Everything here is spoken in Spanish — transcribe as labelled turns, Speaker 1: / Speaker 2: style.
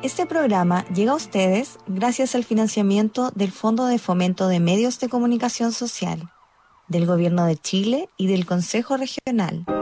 Speaker 1: Este programa llega a ustedes gracias al financiamiento del Fondo de Fomento de Medios de Comunicación Social, del Gobierno de Chile y del Consejo Regional.